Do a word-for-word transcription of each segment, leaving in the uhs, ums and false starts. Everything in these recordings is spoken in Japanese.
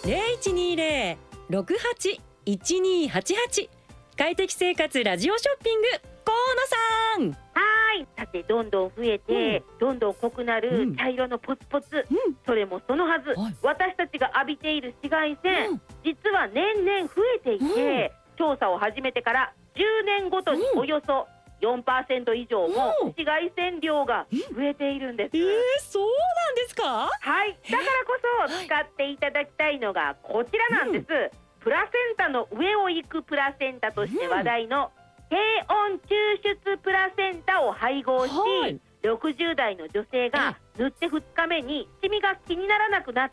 ゼロいちにゼロ ろくはち いちにはちはち。快適生活ラジオショッピング、河野さん。 はい、さてどんどん増えて、うん、どんどん濃くなる茶色のポツポツ、うん、それもそのはず、はい、私たちが浴びている紫外線、うん、実は年々増えていて、うん、調査を始めてからじゅうねんごとにおよそ よんパーセント 以上も紫外線量が増えているんです。 えー、そうなんですか？ はい、だからこそ使っていただきたいのがこちらなんです、うん、プラセンタの上を行くプラセンタとして話題の低温抽出プラセンタを配合し、はい、ろくじゅう代の女性が塗ってふつかめにシミが気にならなくなって、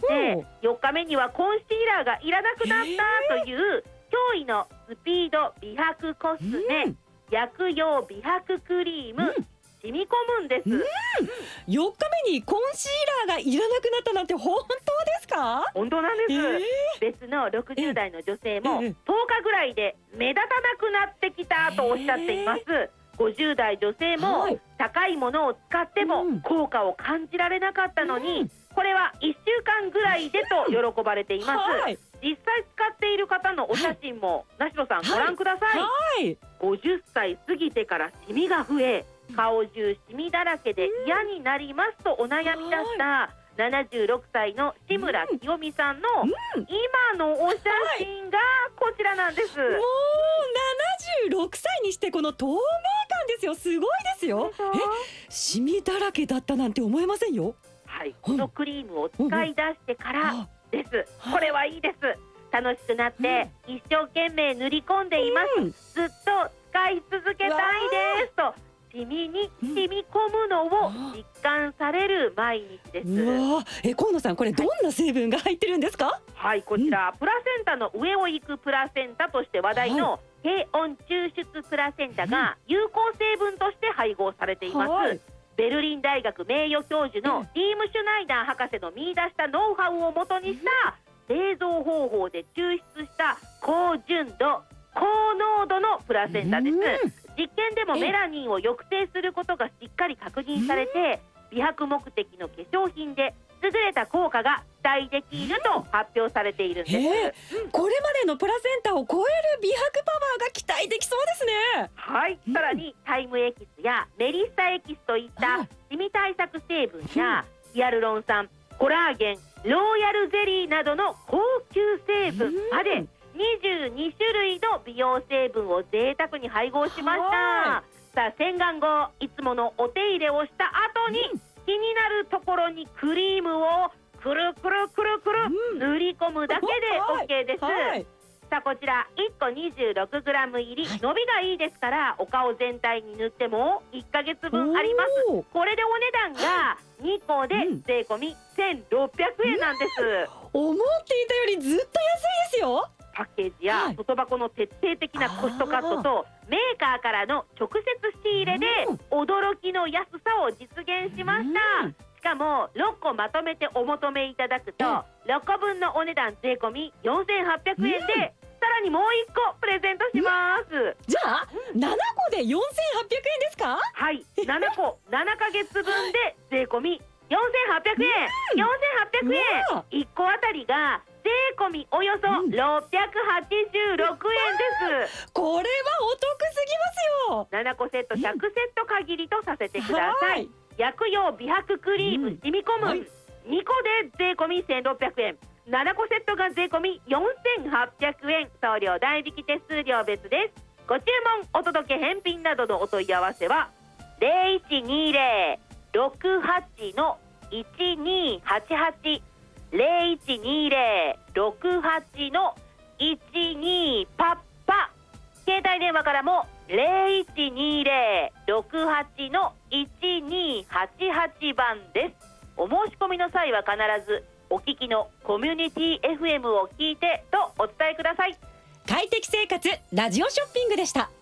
よっかめにはコンシーラーがいらなくなったという驚異のスピード美白コスメ、うん、薬用美白クリーム、うん、染み込むんです、うん、 よっかめにコンシーラーがいらなくなったなんて本当ですか？ 本当なんです、えー、別のろくじゅう代の女性もとおかぐらいで目立たなくなってきたとおっしゃっています、えー、ごじゅう代女性も高いものを使っても効果を感じられなかったのに、うん、これはいっしゅうかんぐらいでと喜ばれています、はい、実際使っている方のお写真も梨野さんご覧ください、はいはい、ごじゅっさい過ぎてからシミが増え、顔中シミだらけで嫌になりますとお悩みだったななじゅうろくさいの志村清美さんの今のお写真がこちらなんです、 もうななじゅうろくさいにしてこの透明感ですよ。すごいですよ。え、シミだらけだったなんて思えませんよ。 はい、このクリームを使い出してからです。これはいいです。楽しくなって一生懸命塗り込んでいます、ずっと使い続けたいですとシミに染み込むのを実感される毎日です。 うわ、え、河野さん、これどんな成分が入ってるんですか？ はい、こちら、うん、プラセンタの上を行くプラセンタとして話題の低温抽出プラセンタが有効成分として配合されています、はい、ベルリン大学名誉教授のリーム・シュナイダー博士の見出したノウハウをもとにした製造方法で抽出した高純度高濃度のプラセンタです、うん、実験でもメラニンを抑制することがしっかり確認されて、美白目的の化粧品で優れた効果が期待できると発表されているんです、 えー、これまでのプラセンタを超える美白パワーが期待できそうですね。 はい、さらにタイムエキスやメリッサエキスといったシミ対策成分やヒアルロン酸、コラーゲン、ローヤルゼリーなどの高級成分までにじゅうにしゅるいの美容成分を贅沢に配合しました。さあ、洗顔後いつものお手入れをした後に、うん、気になるところにクリームをくるくるくるくる、うん、塗り込むだけで OK です、はいはい、さあこちらいっこ にじゅうろくグラム 入り、はい、伸びがいいですからお顔全体に塗ってもいっかげつぶんあります。これでお値段がにこで税込みせんろっぴゃくえんなんです、 うん、思っていたよりずっと安いですよ。 パッケージや外箱の徹底的なコストカットとメーカーからの直接仕入れで驚きの安さを実現しました、うん、しかもろっこまとめてお求めいただくとろっこぶんのお値段税込みよんせんはっぴゃくえんで、うん、さらにもういっこプレゼントします、うん、 じゃあ、うん、ななこでよんせんはっぴゃくえんですか？ はい、ななこななかげつぶんで税込みよんせんはっぴゃくえん、うん、よんせんはっぴゃくえん、いっこあたりが税込みおよそろっぴゃくはちじゅうろくえんです、 うん、これはお得すぎますよ。 ななこセットひゃくセット限りとさせてください、うん、薬用美白クリーム染み込む、うん、はい、にこで税込みせんろっぴゃくえん、ななこセットが税込みよんせんはっぴゃくえん、送料代引き手数料別です。ご注文お届け返品などのお問い合わせはゼロいちにゼロ ろくはち のいちにはちはち ゼロいちにゼロ ろくはち のいちにパッパ、携帯電話からもゼロいちにゼロ ろくはち のいちにはちはちばんです。お申し込みの際は必ずお聞きのコミュニティ エフエム を聞いてとお伝えください。 快適生活ラジオショッピングでした。